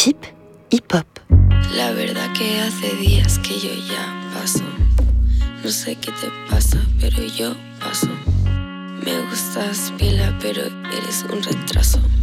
Chip hip-hop. La verdad que hace días que yo ya paso. No sé qué te pasa, pero yo paso. Me gustas pila, pero eres un retraso.